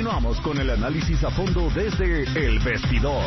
Continuamos con el análisis a fondo desde El Vestidor.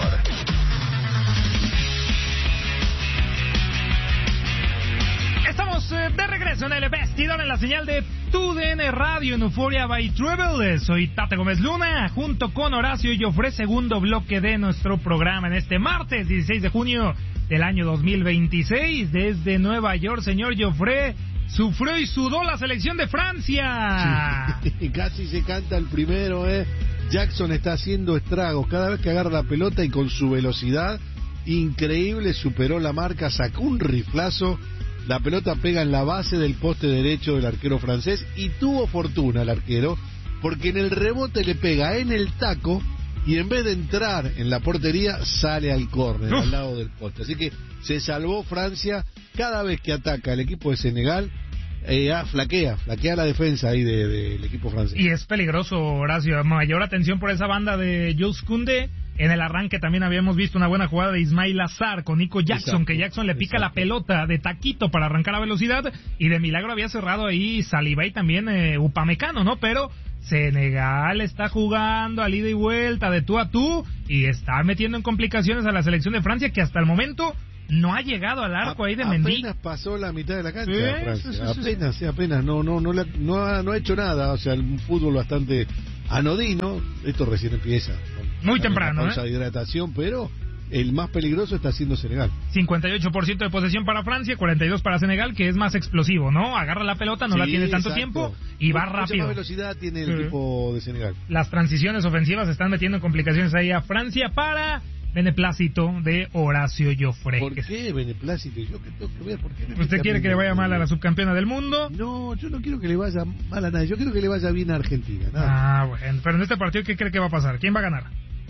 Estamos de regreso en El Vestidor en la señal de TUDN Radio en Euphoria by Travel. Soy Tate Gómez Luna, junto con Horacio Joffre, segundo bloque de nuestro programa en este martes 16 de junio del año 2026. Desde Nueva York, señor Joffre, sufrió y sudó la selección de Francia. Sí, casi se canta el primero, Jackson está haciendo estragos cada vez que agarra la pelota y con su velocidad increíble superó la marca, sacó un riflazo. La pelota pega en la base del poste derecho del arquero francés y tuvo fortuna el arquero porque en el rebote le pega en el taco y en vez de entrar en la portería sale al córner, al lado del poste. Así que se salvó Francia. Cada vez que ataca el equipo de Senegal, flaquea la defensa ahí del equipo francés. Y es peligroso, Horacio. Mayor atención por esa banda de Jules Koundé. En el arranque también habíamos visto una buena jugada de Ismail Azar con Nico Jackson, que Jackson le pica la pelota de taquito para arrancar a velocidad, y de milagro había cerrado ahí Saliba y también Upamecano, ¿no? Pero Senegal está jugando al ida y vuelta de tú a tú y está metiendo en complicaciones a la selección de Francia, que hasta el momento no ha llegado al arco ahí de Mendy. Apenas pasó la mitad de la cancha, Francia. Apenas, no ha hecho nada, o sea, un fútbol bastante anodino. Esto recién empieza. Muy temprano, pausa de hidratación, pero el más peligroso está siendo Senegal. 58% de posesión para Francia, 42% para Senegal, que es más explosivo, ¿no? Agarra la pelota, no la tiene tanto tiempo y va rápido. Mucha más velocidad tiene el equipo de Senegal. Las transiciones ofensivas están metiendo en complicaciones ahí a Francia para beneplácito de Horacio Joffre. ¿Por qué beneplácito? Yo que tengo que ver, ¿por qué? ¿Usted quiere que le vaya mal a la subcampeona del mundo? No, yo no quiero que le vaya mal a nadie. Yo quiero que le vaya bien a Argentina. Nada. Bueno, pero en este partido, ¿qué cree que va a pasar? ¿Quién va a ganar?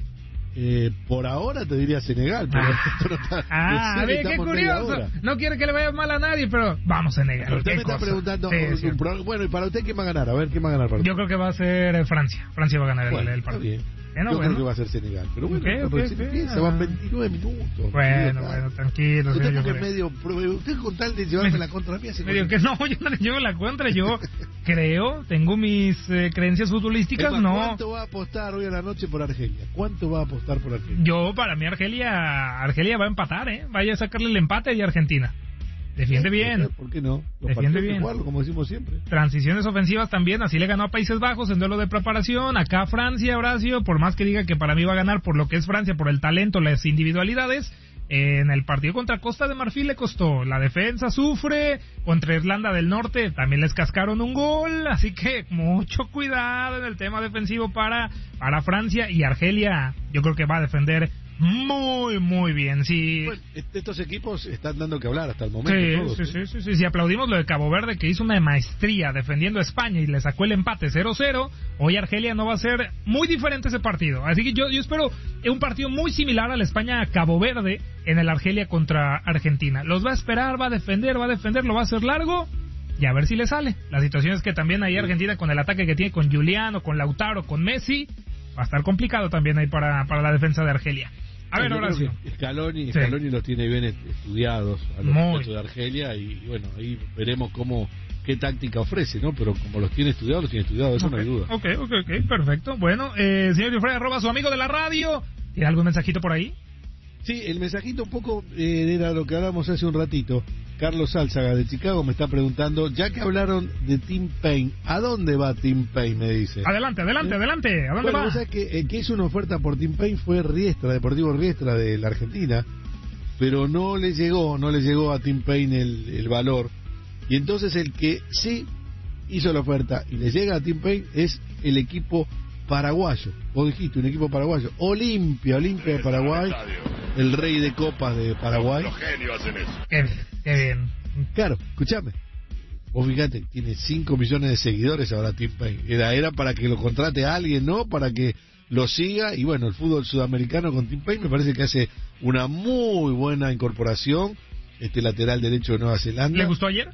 Por ahora te diría Senegal, pero esto no está, qué curioso. No quiere que le vaya mal a nadie, pero vamos Senegal. Pero usted me está preguntando, bueno, y para usted, ¿quién va a ganar? A ver, ¿quién va a ganar? Yo creo que va a ser Francia. Francia va a ganar el partido. Bien. Yo creo que va a ser Senegal, pero bueno, se van 29 minutos. Bueno, tranquilo. Usted porque es medio, usted con tal de llevarme la contra mía. Medio que no, yo no le llevo la contra, yo creo, tengo mis creencias futbolísticas, no. ¿Cuánto va a apostar hoy a la noche por Argelia? ¿Cuánto va a apostar por Argelia? Yo, para mí, Argelia va a empatar, vaya a sacarle el empate y Argentina. Defiende bien. ¿Por qué no? Defiende bien. Jugarlo, como decimos siempre. Transiciones ofensivas también, así le ganó a Países Bajos en duelo de preparación. Acá Francia, Horacio, por más que diga que para mí va a ganar por lo que es Francia, por el talento, las individualidades, en el partido contra Costa de Marfil le costó. La defensa sufre, contra Irlanda del Norte también les cascaron un gol, así que mucho cuidado en el tema defensivo para Francia, y Argelia yo creo que va a defender muy, muy bien. Sí. Bueno, estos equipos están dando que hablar hasta el momento. Sí. Si aplaudimos lo de Cabo Verde, que hizo una maestría defendiendo a España y le sacó el empate 0-0, hoy Argelia no va a ser muy diferente ese partido. Así que yo espero un partido muy similar al España-Cabo Verde en el Argelia contra Argentina. Los va a esperar, va a defender, lo va a hacer largo y a ver si le sale. La situación es que también ahí Argentina, con el ataque que tiene con Juliano, con Lautaro, con Messi, va a estar complicado también ahí para la defensa de Argelia. A ver, Horacio. Scaloni los tiene bien estudiados a los muchachos de Argelia, y bueno, ahí veremos qué táctica ofrece, ¿no? Pero como los tiene estudiados, eso no hay duda. Ok, perfecto. Bueno, señor Joffre, @ su amigo de la radio. ¿Tiene algún mensajito por ahí? Sí, el mensajito un poco era lo que hablamos hace un ratito. Carlos Álzaga de Chicago me está preguntando, ya que hablaron de Tim Payne, ¿a dónde va Tim Payne? Me dice. Adelante. ¿A dónde va? O sea que hizo una oferta por Tim Payne fue Deportivo Riestra de la Argentina, pero no le llegó a Tim Payne el valor. Y entonces el que sí hizo la oferta y le llega a Tim Payne es el equipo paraguayo. Vos dijiste, un equipo paraguayo. Olimpia de Paraguay, el rey de copas de Paraguay. Los genios hacen eso. Qué bien. Claro, escuchame. Vos fíjate, tiene 5 millones de seguidores ahora Tim Payne. Era para que lo contrate a alguien, ¿no? Para que lo siga. Y bueno, el fútbol sudamericano con Tim Payne me parece que hace una muy buena incorporación. Lateral derecho de Nueva Zelanda. ¿Le gustó ayer?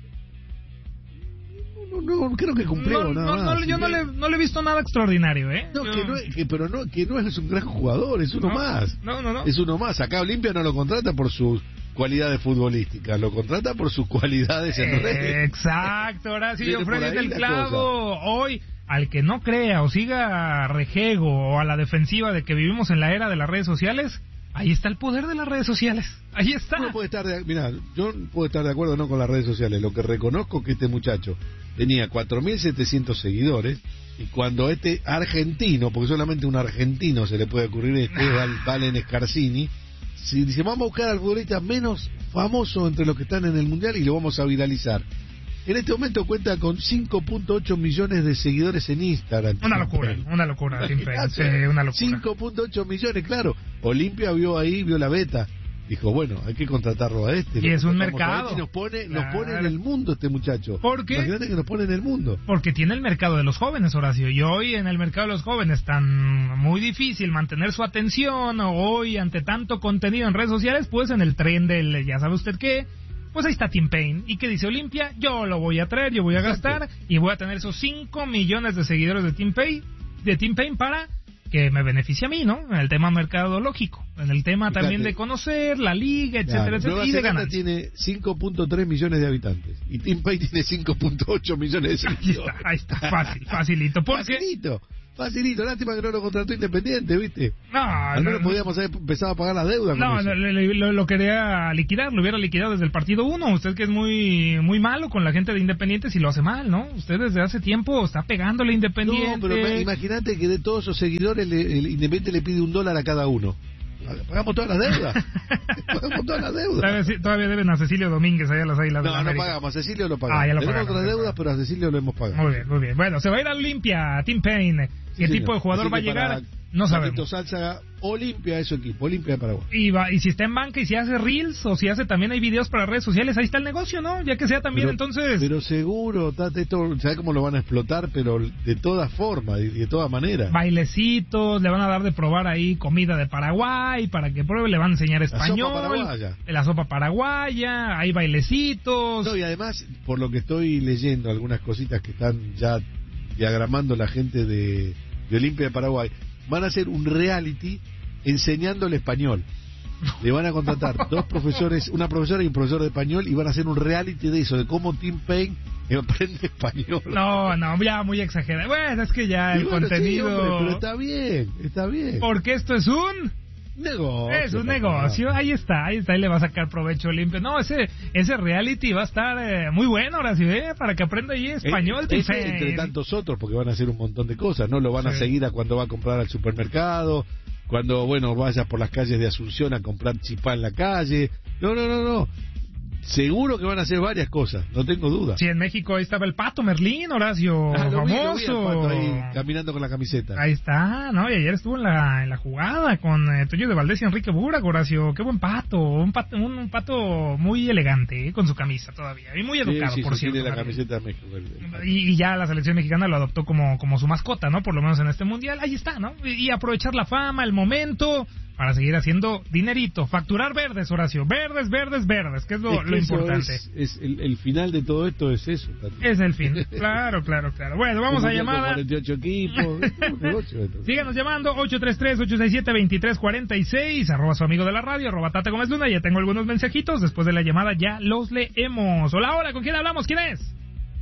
No, creo que cumplió nada más. Yo no le he visto nada extraordinario, Que no es un gran jugador, es uno más. No. Es uno más. Acá Olimpia no lo contrata por sus cualidades futbolísticas, lo contrata por sus cualidades en redes. Exacto, ahora sí, Joffre del clavo. Hoy al que no crea o siga rejego o a la defensiva de que vivimos en la era de las redes sociales, ahí está el poder de las redes sociales. Ahí está. Uno puede estar mira, yo puedo estar de acuerdo no con las redes sociales. Lo que reconozco es que este muchacho tenía 4.700 seguidores y cuando este argentino, porque solamente un argentino se le puede ocurrir Valen Scarsini, si dice vamos a buscar al futbolista menos famoso entre los que están en el mundial y lo vamos a viralizar. En este momento cuenta con 5.8 millones de seguidores en Instagram. Una locura, Tim Payne. Sí, una locura. 5.8 millones, claro. Olimpia vio la beta. Dijo, bueno, hay que contratarlo a este. Y es un mercado. Y nos pone en el mundo este muchacho. ¿Por qué? Imagínate que nos pone en el mundo. Porque tiene el mercado de los jóvenes, Horacio. Y hoy en el mercado de los jóvenes tan muy difícil mantener su atención. Hoy ante tanto contenido en redes sociales, pues en el tren del ya sabe usted qué. Pues ahí está Tim Payne. ¿Y qué dice Olimpia? Yo lo voy a traer, yo voy a gastar y voy a tener esos 5 millones de seguidores de Tim Payne para que me beneficie a mí, ¿no? En el tema mercadológico, en el tema también de conocer la liga, etcétera, etcétera, y de ganar. Tiene 5.3 millones de habitantes y Tim Payne tiene 5.8 millones de seguidores. Ahí está, facilito. Facilito, lástima que no lo contrató Independiente, ¿viste? Al menos podíamos haber empezado a pagar la deuda. Lo quería liquidar, lo hubiera liquidado desde el partido 1. Usted que es muy muy malo con la gente de Independiente si lo hace mal, ¿no? Usted desde hace tiempo está pegándole a Independiente. No, pero imagínate que de todos esos seguidores el Independiente le pide $1 a cada uno. Pagamos todas las deudas. Todavía deben a Cecilio Domínguez allá a las Águilas de la América. No pagamos, a Cecilio lo pagamos. Ya lo Tenemos pagamos, otras deudas, pero a Cecilio lo hemos pagado. Muy bien. Bueno, se va a ir a Olimpia, Tim Payne. ¿Qué tipo de jugador va a llegar? No sabemos. Salsa, Olimpia es su equipo, Olimpia de Paraguay. Y si está en banca y si hace reels o si hace también hay videos para redes sociales, ahí está el negocio, ¿no? Ya que sea también entonces... Pero seguro, ¿sabes cómo lo van a explotar? Pero de todas formas y de todas maneras. Bailecitos, le van a dar de probar ahí comida de Paraguay para que pruebe, le van a enseñar español. La sopa paraguaya, hay bailecitos. No, y además, por lo que estoy leyendo, algunas cositas que están ya diagramando la gente de Olimpia de Paraguay, van a hacer un reality enseñándole español. Le van a contratar dos profesores, una profesora y un profesor de español, y van a hacer un reality de eso, de cómo Tim Payne aprende español. No, ya muy exagerado. Bueno, es que ya el contenido... Sí, hombre, pero está bien. Porque esto es un... negocio. Es un negocio, ahí está, y le va a sacar provecho Olimpia. No, ese reality va a estar muy bueno, ahora sí, para que aprenda ahí español. Entre tantos otros, porque van a hacer un montón de cosas, ¿no? Lo van a seguir a cuando va a comprar al supermercado, cuando, vaya por las calles de Asunción a comprar chipá en la calle. No. Seguro que van a hacer varias cosas, no tengo duda. Sí, en México ahí estaba el Pato Merlín, Horacio, famoso. Lo vi al Pato ahí, caminando con la camiseta. Ahí está, ¿no? Y ayer estuvo en la jugada con Toño de Valdés y Enrique Burak, Horacio. Qué buen pato, un pato muy elegante, con su camisa todavía. Y muy educado, por cierto. Tiene la camiseta de México. Y ya la selección mexicana lo adoptó como su mascota, ¿no? Por lo menos en este mundial. Ahí está, ¿no? Y aprovechar la fama, el momento... para seguir haciendo dinerito, facturar verdes, Horacio, verdes, que es lo importante. Es el final de todo esto es eso. Es el fin, claro. Bueno, vamos a llamar. 48 equipos, síganos llamando, 833-867-2346, arroba su amigo de la radio, arroba Tate Gómez Luna, ya tengo algunos mensajitos, después de la llamada ya los leemos. Hola, ¿con quién hablamos? ¿Quién es?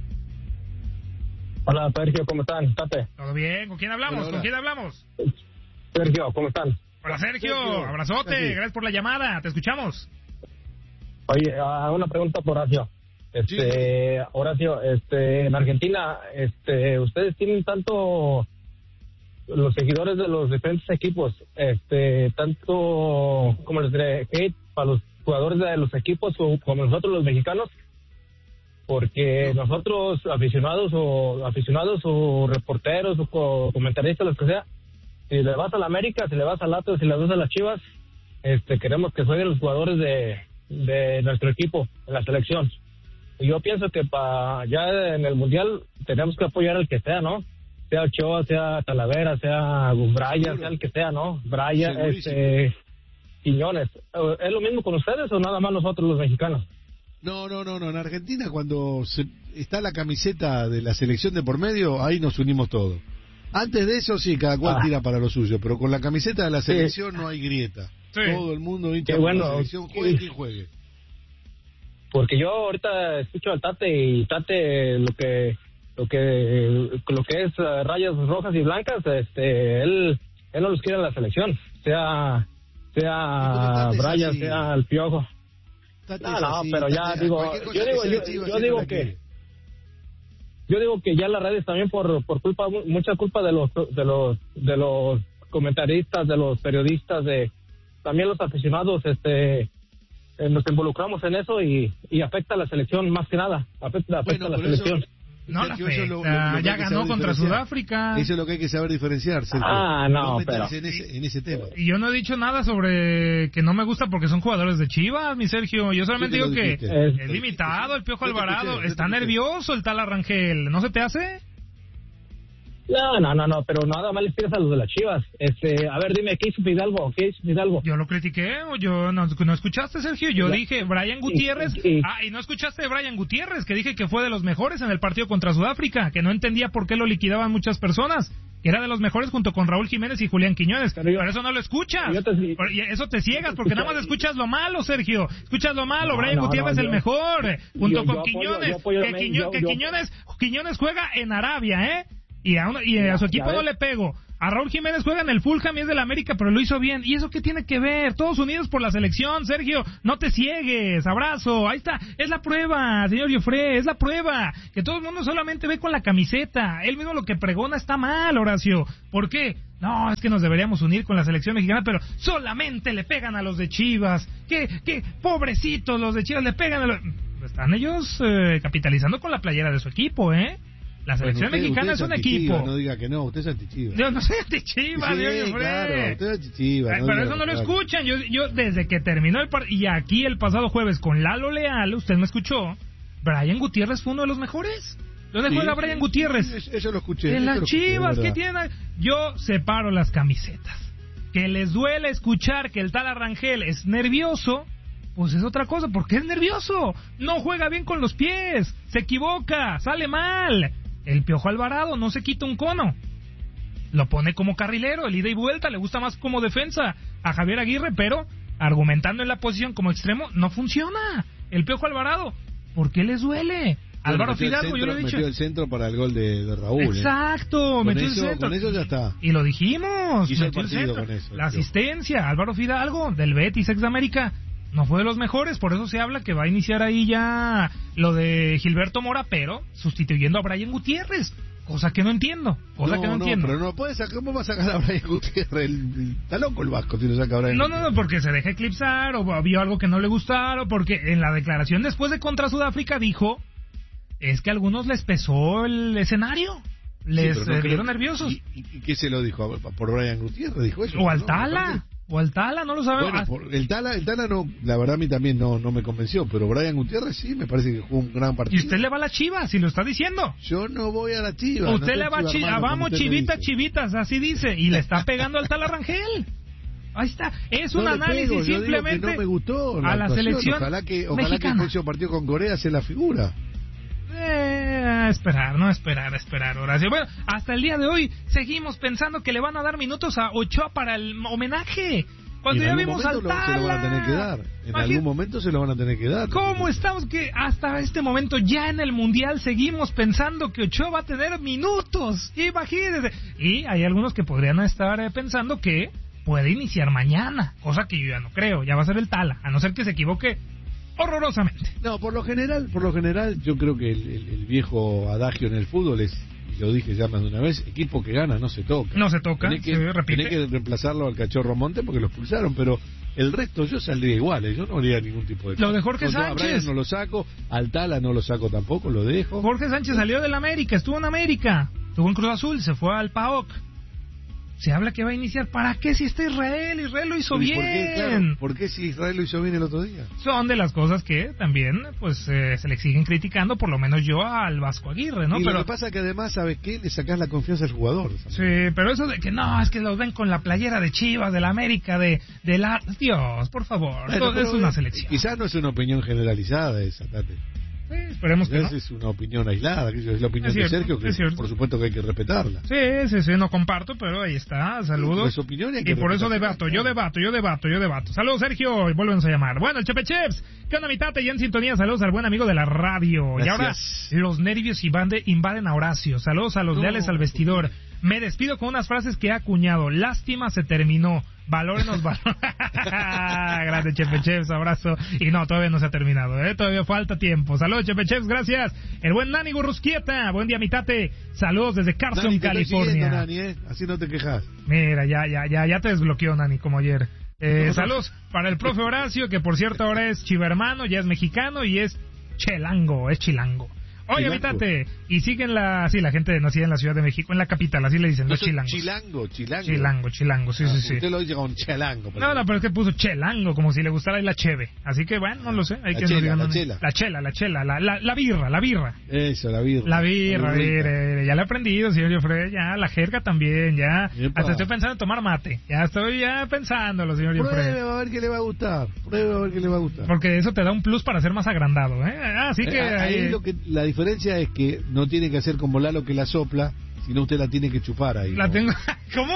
Hola, Sergio, ¿cómo están? Tate. ¿Todo bien? ¿Con quién hablamos? Hola. ¿Con quién hablamos? Sergio, ¿cómo están? Hola, Sergio, abrazote, gracias por la llamada, te escuchamos. Oye, una pregunta por Horacio. Horacio, en Argentina, ustedes tienen tanto los seguidores de los diferentes equipos, tanto, como les diré, hate para los jugadores de los equipos como nosotros los mexicanos, porque nosotros aficionados o reporteros o comentaristas, lo que sea, si le vas a la América, si le vas al Atlas, si le vas a las Chivas, queremos que jueguen los jugadores de nuestro equipo, en la selección. Y yo pienso que ya en el Mundial tenemos que apoyar al que sea, ¿no? Sea Ochoa, sea Talavera, sea Bryan, sea el que sea, ¿no? Bryan, Quiñones. ¿Es lo mismo con ustedes o nada más nosotros los mexicanos? No. En Argentina, cuando está la camiseta de la selección de por medio, ahí nos unimos todos. Antes de eso, sí, cada cual tira para lo suyo, pero con la camiseta de la selección no hay grieta. Sí. Todo el mundo hincha por la selección, juegue quien juegue. Porque yo ahorita escucho al Tate y Tate lo que lo que es rayas rojas y blancas, él no los quiere en la selección, sea Brian, sea el Piojo. No, pero ya digo, yo digo que ya las redes también por mucha culpa de los comentaristas, de los periodistas, de también los aficionados, nos involucramos en eso y afecta a la selección más que nada, afecta a la selección. No la afecta, ya ganó contra Sudáfrica. Eso es lo que hay que saber diferenciarse. No, pero en ese tema. Y yo no he dicho nada sobre que no me gusta porque son jugadores de Chivas, mi Sergio. Yo solamente digo que es limitado el Piojo Alvarado. Está nervioso el Tala Rangel. ¿No se te hace? No, pero nada más les tiras a los de las Chivas. A ver, dime, ¿qué hizo Fidalgo? Yo lo critiqué, yo no escuchaste, Sergio. Yo dije Brian Gutiérrez. Y no escuchaste de Brian Gutiérrez, que dije que fue de los mejores en el partido contra Sudáfrica, que no entendía por qué lo liquidaban muchas personas, que era de los mejores junto con Raúl Jiménez y Julián Quiñones. Pero eso no lo escuchas. Eso te ciegas, porque nada más escuchas lo malo, Sergio. Escuchas lo malo. Brian Gutiérrez es el mejor, junto con Quiñones. Quiñones juega en Arabia, Y a su equipo no le pego. A Raúl Jiménez juega en el Fulham y es del América, pero lo hizo bien. ¿Y eso qué tiene que ver? Todos unidos por la selección, Sergio. No te ciegues. Abrazo. Ahí está. Es la prueba, señor Giuffre. Es la prueba. Que todo el mundo solamente ve con la camiseta. Él mismo lo que pregona está mal, Horacio. ¿Por qué? No, es que nos deberíamos unir con la selección mexicana, pero solamente le pegan a los de Chivas. ¿Qué? Pobrecitos los de Chivas le pegan a los... Están ellos capitalizando con la playera de su equipo, La selección mexicana es un equipo. No diga que no, usted es anti-Chivas. Yo no soy anti-Chivas, sí, claro, usted es anti-Chivas. Pero eso no lo escuchan. Yo desde que terminó el partido, y aquí el pasado jueves con Lalo Leal, usted me escuchó, Brian Gutiérrez fue uno de los mejores. ¿Dónde juega Brian Gutiérrez? Eso lo escuché. En las Chivas, ¿qué tiene? Yo separo las camisetas. Que les duele escuchar que el Tala Rangel es nervioso, pues es otra cosa. ¿Por qué es nervioso? No juega bien con los pies, se equivoca, sale mal. El Piojo Alvarado no se quita un cono, lo pone como carrilero, el ida y vuelta, le gusta más como defensa a Javier Aguirre, pero argumentando en la posición como extremo no funciona. El Piojo Alvarado, ¿por qué les duele? Álvaro Fidalgo, yo le he dicho. Metió el centro para el gol de Raúl. Exacto, metió el centro. Con eso ya está. Y lo dijimos. Hizo el partido con eso. La asistencia, Álvaro Fidalgo, del Betis, ex de América, no fue de los mejores, por eso se habla que va a iniciar ahí ya lo de Gilberto Mora, pero sustituyendo a Brian Gutiérrez, cosa que no entiendo, pero no puede sacar, ¿cómo va a sacar a Brian Gutiérrez? Está loco el Vasco si lo saca a Brian Gutiérrez. No, porque se deja eclipsar, o vio algo que no le gustara, o porque en la declaración después de contra Sudáfrica dijo, es que a algunos les pesó el escenario, les dieron nerviosos. ¿Y qué se lo dijo? ¿Por Brian Gutiérrez dijo eso? O al Tala. O al Tala, no lo sabemos. Bueno, el Tala no, la verdad a mí también no me convenció, pero Brian Gutiérrez sí, me parece que jugó un gran partido. ¿Y usted le va a la Chivas, si lo está diciendo? Yo no voy a la Chivas. Usted le va a Chivas, vamos chivitas, así dice, y le está pegando al Tala Rangel. Ahí está, es un análisis simplemente no me gustó a la selección ojalá que mexicana. El próximo partido con Corea se la figura. Esperar, Horacio. Bueno, hasta el día de hoy seguimos pensando que le van a dar minutos a Ochoa para el homenaje. Cuando ya vimos al Tala. Se lo van a tener que dar. En algún momento se lo van a tener que dar. ¿Cómo estamos que hasta este momento ya en el Mundial seguimos pensando que Ochoa va a tener minutos? Imagínense. Y hay algunos que podrían estar pensando que puede iniciar mañana, cosa que yo ya no creo. Ya va a ser el Tala, a no ser que se equivoque horrorosamente. No, por lo general yo creo que el viejo adagio en el fútbol es, y lo dije ya más de una vez, equipo que gana no se toca. No se toca, tenés que reemplazarlo al Cachorro Monte porque lo expulsaron, pero el resto yo saldría igual, yo no haría ningún tipo de... Lo de Jorge Sánchez. A Brian no lo saco, al Tala no lo saco tampoco, lo dejo. Jorge Sánchez salió del América, estuvo en América, estuvo en Cruz Azul, se fue al PAOK. Se habla que va a iniciar. ¿Para qué si está Israel? Israel lo hizo bien. ¿Por qué si Israel lo hizo bien el otro día? Son de las cosas que también pues se le siguen criticando, por lo menos yo al Vasco Aguirre, ¿no? Pero lo que pasa es que además, ¿sabes qué? Le sacás la confianza al jugador, ¿sabes? Sí, pero eso de que no, es que los ven con la playera de Chivas, de la América, de la... Dios, por favor, bueno, es una selección. Quizás no es una opinión generalizada esa, Tate. Sí, esperemos que Esa no. es una opinión aislada, que es la opinión Es cierto, de Sergio, que es cierto. por supuesto que hay que respetarla. Sí, no comparto, pero ahí está, saludos. Es opinión y hay que Y por eso respetarla. yo debato. Saludos, Sergio, y vuelven a llamar. Bueno, el Chepe Cheps, ¿qué onda, mi tate? Ya en sintonía, saludos al buen amigo de la radio. Gracias. Y ahora, los nervios invaden a Horacio. Saludos a los leales al vestidor. Me despido con unas frases que he acuñado. Lástima, se terminó. Valórenos, Grande Chepe Cheps, abrazo. Y no, todavía no se ha terminado, todavía falta tiempo. Saludos, Chepe Cheps, gracias. El buen Nani Gurrusquieta, buen día, mi tate. Saludos desde Carson, Nani, te estoy California. siguiendo, Nani, así no te quejas. Mira, ya te desbloqueó, Nani, como ayer. Saludos para el profe Horacio, que por cierto ahora es chivermano, ya es mexicano y es chilango. Oye, Chilango. mi tate, y siguen la gente nacida en la Ciudad de México, en la capital, así le dicen, los chilangos. Chilango, sí. Usted lo dice con chilango. No, pero es que puso chelango, como si le gustara ahí la cheve. Así que bueno, no lo sé. Hay La que chela, nos la digan, chela. La chela, la birra. Eso, la birra. La birra, birrita. ya la he aprendido, señor Jofre, ya, la jerga también, ya. Epa. Hasta estoy pensando en tomar mate. Ya estoy pensándolo, señor Jofre. Pruebe a ver qué le va a gustar. Porque eso te da un plus para ser más agrandado, Así que ahí la diferencia es que no tiene que hacer como Lalo que la sopla, sino usted la tiene que chupar ahí. la ¿no? tengo. ¿Cómo?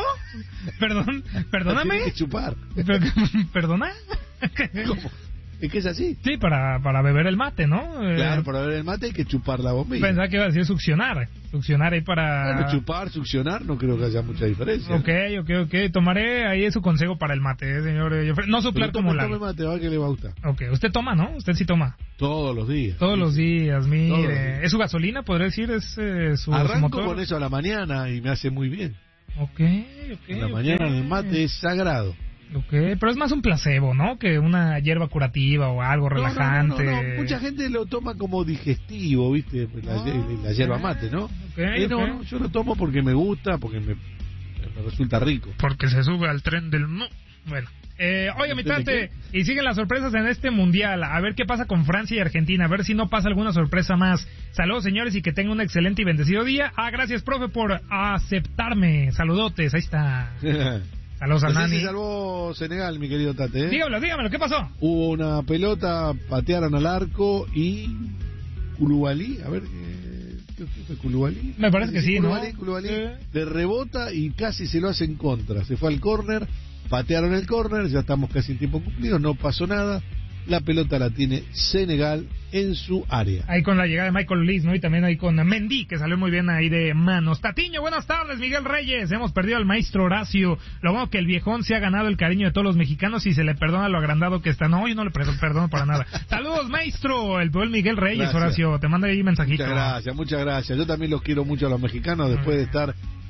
La Perdóname. tiene que chupar. ¿Perdona? ¿Cómo? Es que es así. Sí, para beber el mate, ¿no? Claro, para beber el mate hay que chupar la bombilla. Pensaba que iba a decir succionar ahí para... Bueno, chupar, succionar, no creo que haya mucha diferencia. Ok. Tomaré ahí su consejo para el mate, señor Jofre. No soplar como tome Lalo. mate, a ver qué le va a gustar. Ok, usted toma, ¿no? Usted sí toma. Todos los días. Todos los días, mire. Todos los días. ¿Es su gasolina, podría decir? ¿Es su Arranco motor? con eso a la mañana y me hace muy bien. Ok. En la mañana el mate es sagrado. Ok, pero es más un placebo, ¿no? Que una hierba curativa o algo relajante. No. Mucha gente lo toma como digestivo, ¿viste? La yerba mate, ¿no? No, yo lo tomo porque me gusta, porque me resulta rico. Porque se sube al tren del... No. Bueno. Oye, mi tate, y siguen las sorpresas en este mundial. A ver qué pasa con Francia y Argentina. A ver si no pasa alguna sorpresa más. Saludos, señores, y que tengan un excelente y bendecido día. Gracias, profe, por aceptarme. Saludotes, ahí está. Saludos a Nani. Se salvó Senegal, mi querido Tate. Dígamelo, ¿qué pasó? Hubo una pelota, patearon al arco y Koulibaly, a ver, ¿qué fue Koulibaly? Me parece que sí, ¿no? Koulibaly le rebota y casi se lo hace en contra. Se fue al córner, patearon el córner, ya estamos casi en tiempo cumplido, no pasó nada. La pelota la tiene Senegal en su área. Ahí con la llegada de Michael Olise, ¿no? Y también ahí con Mendy, que salió muy bien ahí de manos. Tatiño, buenas tardes, Miguel Reyes. Hemos perdido al maestro Horacio. Lo bueno que el viejón se ha ganado el cariño de todos los mexicanos y se le perdona lo agrandado que está. No, yo no le perdono para nada. Saludos, maestro. El Miguel Reyes, gracias. Horacio. Te manda ahí mensajito. Muchas gracias. Yo también los quiero mucho a los mexicanos después de estar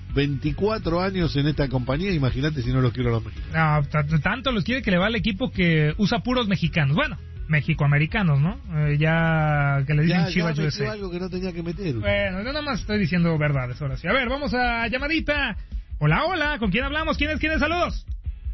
24 años en esta compañía, imagínate si no los quiero a los mexicanos. No, tanto los quiere que le va al equipo que usa puros mexicanos. Bueno, mexicoamericanos, ¿no? Ya que le dicen Chivas USA. Algo que no tenía que meter. Bueno, yo nada más estoy diciendo verdades ahora sí. A ver, vamos a llamadita. Hola, ¿con quién hablamos? ¿Quién es? Saludos.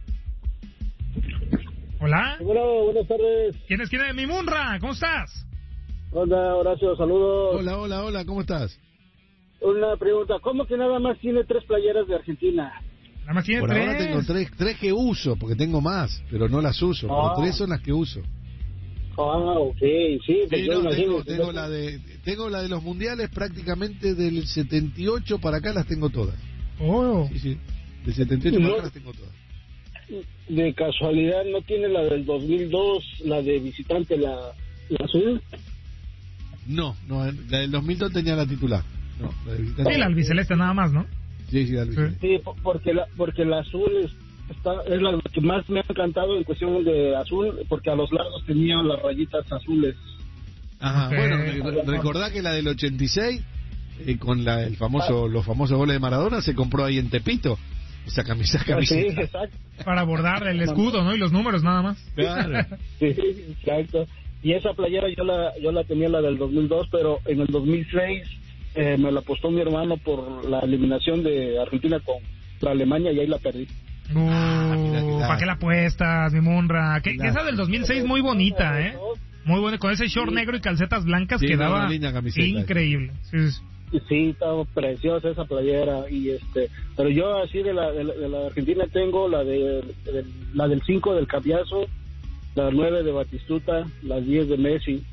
Hola. Bueno, buenas tardes. ¿Quién es? Mi Munra, ¿cómo estás? Hola, Horacio, saludos. Hola, ¿cómo estás? Una pregunta, ¿cómo que nada más tiene 3 playeras de Argentina? Nada más tiene Por 3. ahora tengo 3 que uso, porque tengo más, pero no las uso. Pero 3 son las que uso. Ok, sí. Tengo la de los mundiales prácticamente del 78 para acá las tengo todas. Oh. Sí. Del 78 para acá las tengo todas. ¿De casualidad no tiene la del 2002, la de visitante, la azul? No, la del 2002 tenía la titular. No, la de visitante. Sí, la albiceleste nada más, ¿no? Sí, la albiceleste. Sí, porque la azul es la que más me ha encantado en cuestión de azul, porque a los lados tenían las rayitas azules. Ajá, Okay. Bueno, recordá que la del 86, con los famosos goles de Maradona, se compró ahí en Tepito. Esa camiseta. Sí, exacto. Para bordar el escudo, ¿no? Y los números nada más. Claro. Sí, exacto. Y esa playera yo la tenía, la del 2002, pero en el 2006 me la apostó mi hermano por la eliminación de Argentina con la Alemania y ahí la perdí. ¿Para qué la apuestas, mi Munra? Que esa del 2006 muy bonita, ¿eh? Muy buena, con ese short negro y calcetas blancas Sí, quedaba increíble. Sí, estaba preciosa esa playera pero yo así de la Argentina tengo la del 5 del Cambiazo, la 9 de Batistuta, las 10 de Messi,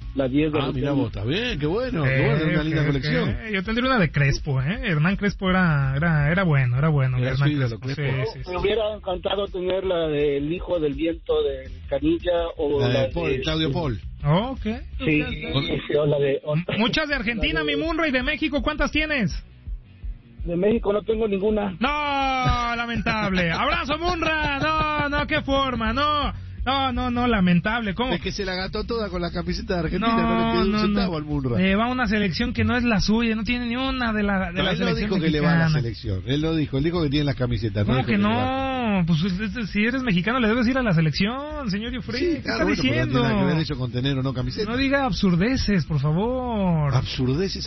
la 10 de mira vos, está bien, qué bueno, una linda colección. Yo tendría una de Crespo, Hernán Crespo era bueno, Era Hernán ídolo, Crespo. Crespo. Me hubiera encantado tener la del Hijo del Viento de Canilla o La de Paul, Claudio Paul. Okay. Sí, o la de... Muchas de Argentina, mi Munra, y de México, ¿cuántas tienes? De México no tengo ninguna. No, lamentable. Abrazo, Munra. No, qué forma, no, lamentable. ¿Cómo? Es que se la gastó toda con la camiseta de Argentina, no le quedó un centavo al Munra. Va a una selección que no es la suya, no tiene ni una de la él selección no dijo mexicana. que le va a la selección, él dijo que tiene las camisetas. ¿Cómo que no? Pues si eres mexicano le debes ir a la selección, señor Yufri. Sí, ¿Qué claro, está diciendo? No tiene nada que ver eso con tener o no camiseta. No diga absurdeces, por favor. Absurdeces,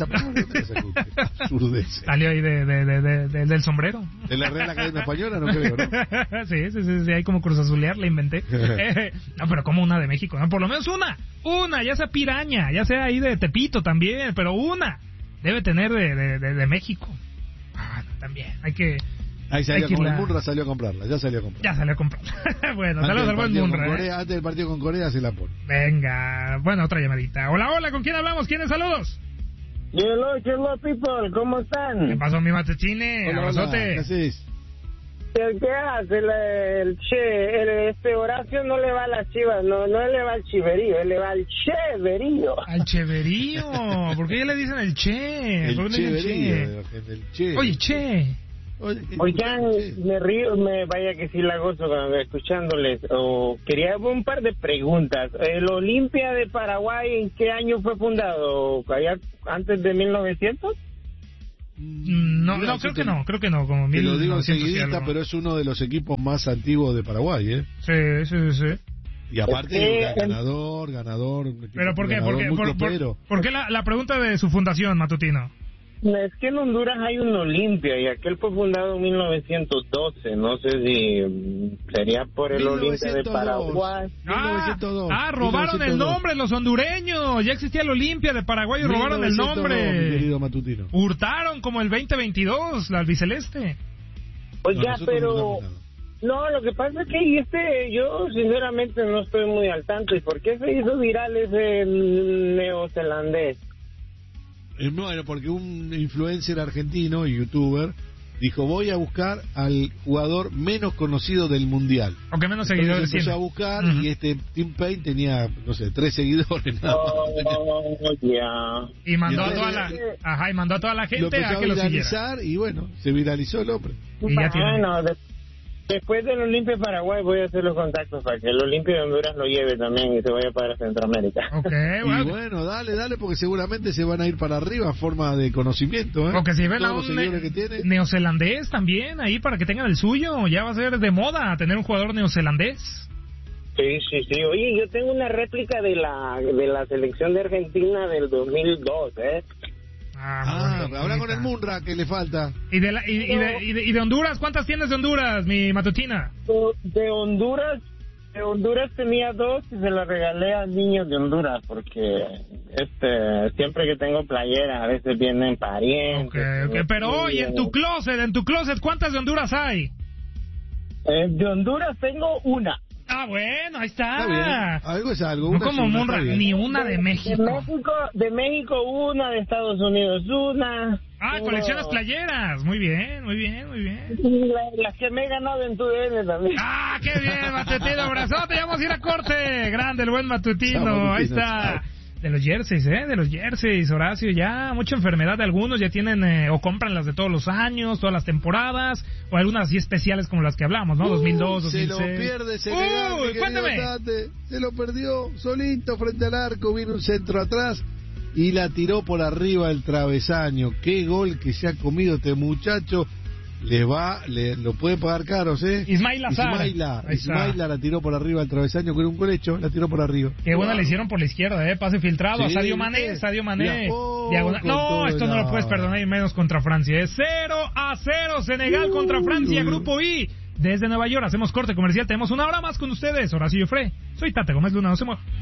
absurdeces. Salió ahí del sombrero. ¿De la Real Academia Española? No creo, ¿no? Sí, hay como cruzazulear, la inventé. No, pero como una de México, ¿no? Por lo menos una, ya sea piraña, ya sea ahí de Tepito también, pero una debe tener de México. También, hay que... Ahí salió con el Munra, salió a comprarla, ya salió a comprarla. Bueno, saludos al buen Munra. Antes del partido con Corea se la pone. Venga, bueno, otra llamadita. Hola, ¿con quién hablamos? ¿Quiénes saludos? Hello, people, ¿cómo están? ¿Qué pasó, mi matechine? Abrazote. ¿Qué haces? ¿Qué hace este Horacio? No le va a las Chivas, no le va al chiverío, él le va al cheverío. ¿Al cheverío? ¿Por qué ya le dicen el che? El cheverío, el che. Oye, che. Oigan, me río, vaya que sí la gozo escuchándoles. Quería un par de preguntas. ¿El Olimpia de Paraguay en qué año fue fundado? ¿Allá antes de 1900? No, creo que no, como te lo digo enseguidita, pero es uno de los equipos más antiguos de Paraguay, Sí. Y aparte, ganador. ¿Pero por qué? ¿Por qué la pregunta de su fundación, Matutino? Es que en Honduras hay un Olimpia y aquel fue fundado en 1912. No sé si sería por el Olimpia de Paraguay. 1902. Robaron 1902. El nombre los hondureños. Ya existía el Olimpia de Paraguay y robaron el nombre. Mi querido Matutino. Hurtaron como el 2022, la albiceleste. Oiga, pero... No, lo que pasa es que yo sinceramente no estoy muy al tanto. ¿Y por qué se hizo viral ese neozelandés? Bueno, porque un influencer argentino y youtuber dijo, voy a buscar al jugador menos conocido del mundial. Aunque menos seguidores. Empezó a buscar y Tim Payne tenía, 3 seguidores. Y mandó a toda la gente a que lo siguiera. Y bueno, se viralizó el hombre. Y ya tiene... Después del Olimpia de Paraguay voy a hacer los contactos para que el Olimpia de Honduras lo lleve también y se vaya para Centroamérica. Y bueno, dale, porque seguramente se van a ir para arriba a forma de conocimiento. Porque si ven a un neozelandés también ahí para que tengan el suyo, ya va a ser de moda tener un jugador neozelandés. Sí. Oye, yo tengo una réplica de la selección de Argentina del 2002, habla con el Munra que le falta. ¿Y de Honduras? ¿Cuántas tienes de Honduras, mi Matutina? De Honduras tenía 2 y se las regalé a niños de Honduras porque siempre que tengo playera a veces vienen parientes. Okay. Pero oye, en tu closet, ¿cuántas de Honduras hay? De Honduras tengo una. Bueno, ahí está. Algo es algo. No como Munra, ni una de México. De México una, de Estados Unidos una. Coleccionas playeras. Muy bien. Las que me he ganado en tu DN también. Qué bien, Matutino. Abrazote, ya vamos a ir a corte. Grande el buen Matutino. Ahí está. De los jerseys, Horacio, ya mucha enfermedad de algunos, ya tienen o compran las de todos los años, todas las temporadas, o algunas así especiales como las que hablamos, ¿no? 2002, 2006. Se lo pierde Senegal, cuéntame. Se lo perdió solito frente al arco, vino un centro atrás y la tiró por arriba del travesaño. Qué gol que se ha comido este muchacho. Lo puede pagar caros, Ismaila la tiró por arriba del travesaño con un gol hecho, la tiró por arriba. Qué buena le hicieron por la izquierda, pase filtrado a Sadio Mané. Diagonal. No, esto no lo puedes perdonar y menos contra Francia. 0-0 Senegal contra Francia, Grupo I. Desde Nueva York hacemos corte comercial, tenemos una hora más con ustedes. Horacio Yofre, soy Tate Gómez Luna, no se mueva.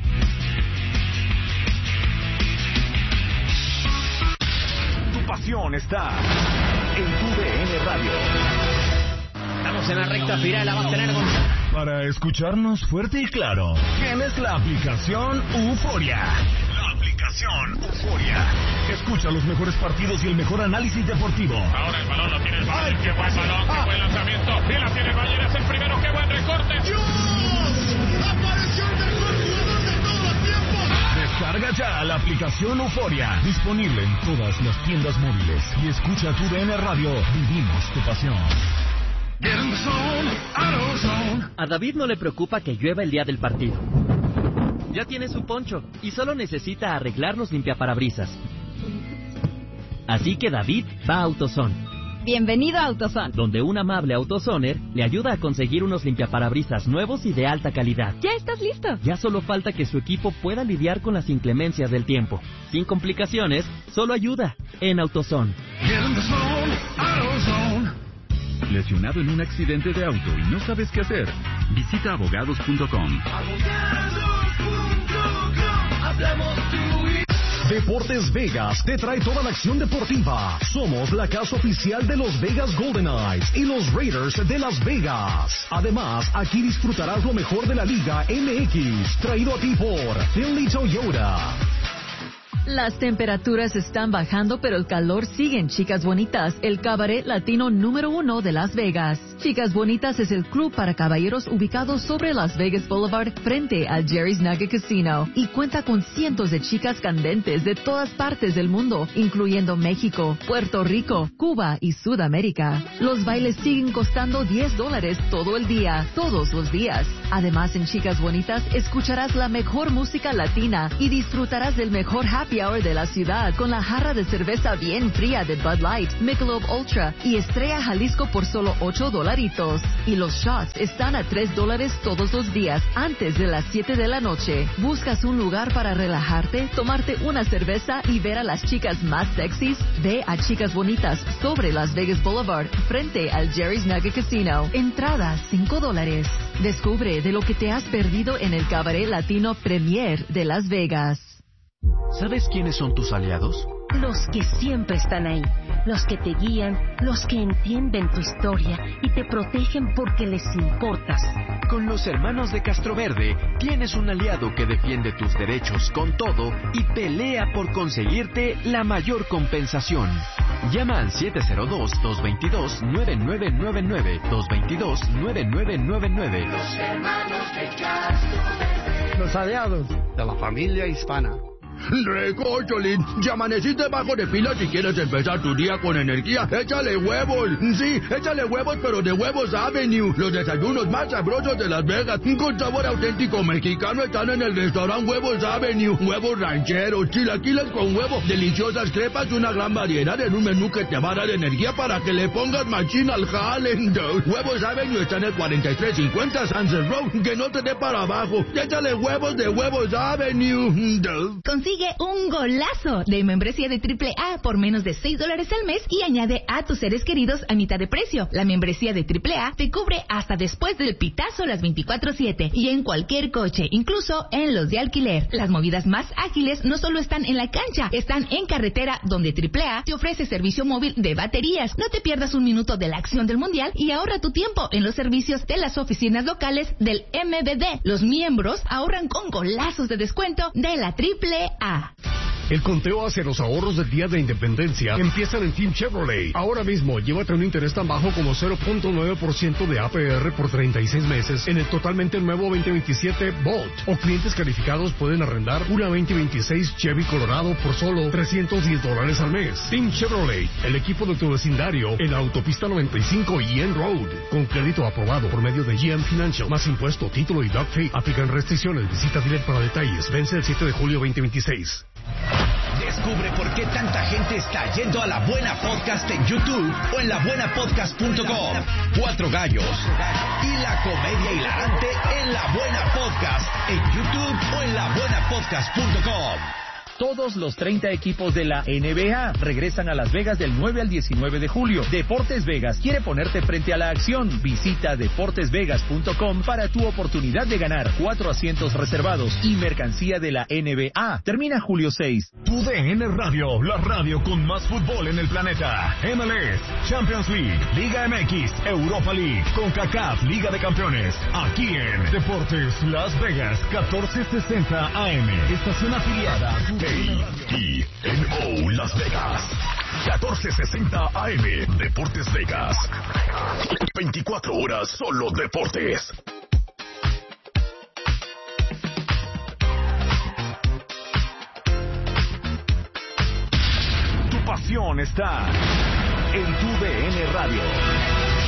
Tu pasión está en tu DN Radio. Estamos en la recta final, la vas a tener con... Para escucharnos fuerte y claro, tienes la aplicación Euforia. La Aplicación Euforia. Escucha los mejores partidos y el mejor análisis deportivo. Ahora el balón lo tiene el Bayern. ¡Qué buen balón! ¡Qué buen lanzamiento! ¡Y la tiene el Bayern! ¡Es el primero! ¡Qué buen recorte! ¡Dios! ¡Apareció el mejor jugador de todos los tiempos! Descarga ya la aplicación Euforia. Disponible en todas las tiendas móviles. Y escucha tu DN Radio. Vivimos tu pasión. A David no le preocupa que llueva el día del partido. Ya tiene su poncho y solo necesita arreglar los limpiaparabrisas. Así que David va a AutoZone. Bienvenido a AutoZone, donde un amable AutoZoner le ayuda a conseguir unos limpiaparabrisas nuevos y de alta calidad. ¿Ya estás listo? Ya solo falta que su equipo pueda lidiar con las inclemencias del tiempo. Sin complicaciones, solo ayuda en AutoZone. ¿Lesionado en un accidente de auto y no sabes qué hacer? Visita abogados.com. Deportes Vegas te trae toda la acción deportiva. Somos la casa oficial de los Vegas Golden Knights y los Raiders de Las Vegas. Además, aquí disfrutarás lo mejor de la Liga MX, traído a ti por Finley Toyota. Las temperaturas están bajando, pero el calor sigue en Chicas Bonitas, el cabaret latino número 1 de Las Vegas. Chicas Bonitas es el club para caballeros ubicado sobre Las Vegas Boulevard frente al Jerry's Nugget Casino y cuenta con cientos de chicas candentes de todas partes del mundo, incluyendo México, Puerto Rico, Cuba y Sudamérica. Los bailes siguen costando $10 todo el día, todos los días. Además, en Chicas Bonitas escucharás la mejor música latina y disfrutarás del mejor happy hour de la ciudad con la jarra de cerveza bien fría de Bud Light, Michelob Ultra y Estrella Jalisco por solo $8. Y los shots están a $3 todos los días antes de las 7 de la noche. ¿Buscas un lugar para relajarte, tomarte una cerveza y ver a las chicas más sexys? Ve a Chicas Bonitas sobre Las Vegas Boulevard frente al Jerry's Nugget Casino. Entrada $5. Descubre de lo que te has perdido en el cabaret latino Premier de Las Vegas. ¿Sabes quiénes son tus aliados? Los que siempre están ahí, los que te guían, los que entienden tu historia y te protegen porque les importas. Con los hermanos de Castroverde tienes un aliado que defiende tus derechos con todo y pelea por conseguirte la mayor compensación. Llama al 702-222-9999, 222-9999. Los hermanos de Castroverde. Los aliados de la familia hispana. Recócholín, ya amaneciste bajo de pila si quieres empezar tu día con energía. Échale huevos, sí, échale huevos, pero de Huevos Avenue. Los desayunos más sabrosos de Las Vegas, con sabor auténtico mexicano, están en el restaurante Huevos Avenue. Huevos rancheros, chilaquiles con huevo, deliciosas crepas y una gran variedad en un menú que te va a dar energía para que le pongas machín al jale. Huevos Avenue está en el 4350 Sunset Road, que no te dé para abajo. Échale huevos de Huevos Avenue. Consigue un golazo de membresía de AAA por menos de $6 al mes y añade a tus seres queridos a mitad de precio. La membresía de AAA te cubre hasta después del pitazo las 24/7 y en cualquier coche, incluso en los de alquiler. Las movidas más ágiles no solo están en la cancha, están en carretera, donde AAA te ofrece servicio móvil de baterías. No te pierdas un minuto de la acción del mundial y ahorra tu tiempo en los servicios de las oficinas locales del MVD. Los miembros ahorran con golazos de descuento de la AAA. El conteo hacia los ahorros del Día de Independencia empiezan en Team Chevrolet. Ahora mismo, llévate un interés tan bajo como 0.9% de APR por 36 meses en el totalmente nuevo 2027 Bolt. O clientes calificados pueden arrendar una 2026 Chevy Colorado por solo $310 al mes. Team Chevrolet, el equipo de tu vecindario en la autopista 95 y en Road. Con crédito aprobado por medio de GM Financial. Más impuesto, título y doc fee. Aplican restricciones. Visita dealer para detalles. Vence el 7 de julio 2026. Descubre por qué tanta gente está yendo a La Buena Podcast en YouTube o en labuenapodcast.com. Cuatro gallos y la comedia hilarante en La Buena Podcast en YouTube o en labuenapodcast.com. Todos los 30 equipos de la NBA regresan a Las Vegas del 9 al 19 de julio. Deportes Vegas quiere ponerte frente a la acción. Visita deportesvegas.com para tu oportunidad de ganar 4 asientos reservados y mercancía de la NBA. Termina julio 6. Tu DN Radio, la radio con más fútbol en el planeta. MLS, Champions League, Liga MX, Europa League, CONCACAF, Liga de Campeones. Aquí en Deportes Las Vegas, 1460 AM. Estación afiliada a tu KINO Las Vegas. 1460 AM. Deportes Vegas. 24 horas solo deportes. Tu pasión está en tu DN Radio.